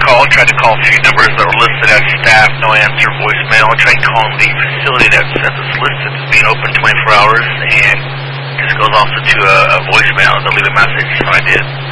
call. Tried to call a few numbers that were listed as staff, no answer, voicemail. I tried calling the facility that says it's listed as being open 24 hours, and just goes also to a voicemail to leave a message, so I did.